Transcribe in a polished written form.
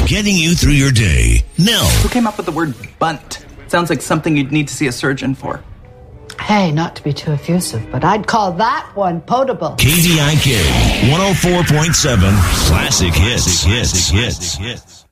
getting you through your day. Nell. Who came up with the word bunt? Sounds like something you'd need to see a surgeon for. Hey, not to be too effusive, but I'd call that one potable. KDIK 104.7 Classic Hits.